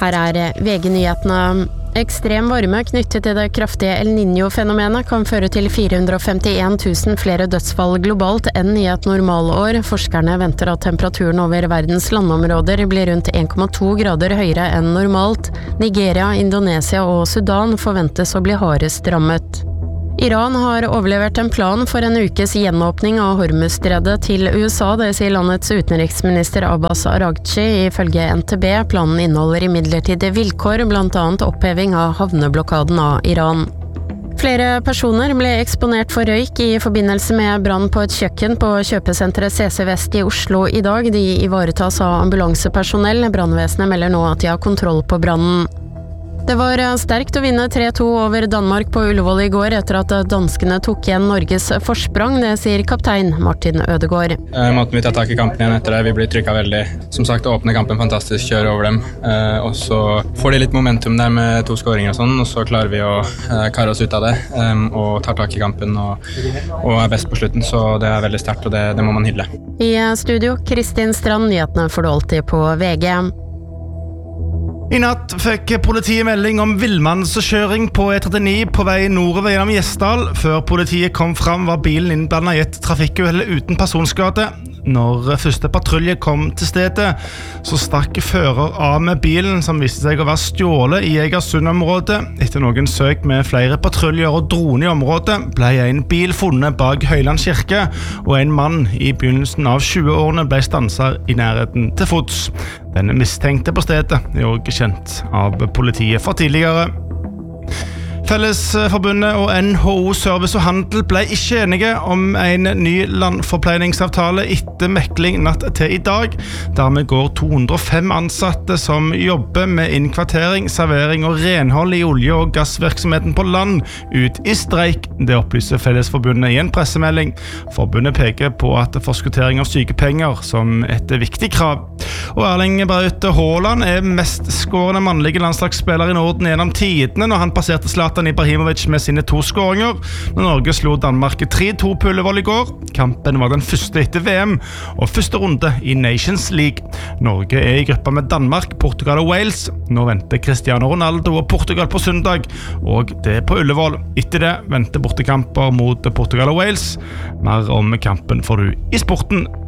Her VG-nyhetene. Ekstrem varme knyttet til det kraftige El Niño-fenomenet kan føre til 451 000 flere dødsfall globalt enn i et normalår. Forskerne venter at temperaturen over verdens landområder blir rundt 1,2 grader høyere enn normalt. Nigeria, Indonesia og Sudan forventes å bli hardest rammet. Iran har overlevert en plan for en ukes gjenåpning av Hormuzstredet til USA, det sier landets utenriksminister Abbas Araghchi ifølge NTB. Planen inneholder imidlertid vilkår, blant annet oppheving av havneblokaden av Iran. Flere personer ble eksponert for røyk i forbindelse med brann på et kjøkken på kjøpesenteret CC Vest i Oslo i dag. De ivaretas av ambulansepersonell. Brannvesenet melder nå at de har kontroll på brannen. Det var sterkt å vinne 3-2 over Danmark på Ullevål i går etter at danskene tok igjen Norges forsprang, det sier kaptein Martin Ødegaard. Måten vi tar tak i kampen igjen etter det, vi blir trykket veldig. Som sagt, åpner kampen fantastisk, kjører over dem, og så får de litt momentum der med 2 skåringer og sånn, og så klarer vi å karre oss ut av det, og tar tak i kampen og best på slutten, så det veldig sterkt, og det må man hylle. I studio, Kristin Strand, nyhetene får du alltid på VG. I natt fikk politiet melding om villmannskjøring på E39 på vei nordover gjennom Gjesdal. Før politiet kom fram var bilen innblandet i et trafikkuhell uten personskade. Når første patrulje kom til stedet, så stakk fører av med bilen som viste seg å være stjålet i Egersund-området. Etter noen søk med flere patruljer og drone i området, ble en bil funnet bak Høyland kirke, og en mann i begynnelsen av 20-årene ble stanset i nærheten til fots. Denne mistenkte på stedet også kjent av politiet for tidligere. Fellesforbundet og NHO Service og Handel ble ikke enige om en ny landforpleiningsavtale etter mekling natt til i dag. Dermed går 205 ansatte som jobber med innkvartering, servering og renhold i olje- og gassvirksomheten på land ut i streik. Det opplyser Fellesforbundet i en pressemelding. Forbundet peker på at forskuttering av sykepenger som et viktig krav. Og Erling Braut Haaland mest skårende mannlige landslagsspiller i Norden gjennom tidene når han passerte Zlatan Ibrahimovic med sine 2 skåringer, når Norge slo Danmark 3-2 på Ullevål i går. Kampen var den første etter VM, og første runde i Nations League. Norge i gruppa med Danmark, Portugal og Wales. Nå venter Cristiano Ronaldo og Portugal på søndag, og det på Ullevål. Etter det venter bortekamper mot Portugal og Wales. Mer om kampen får du i sporten.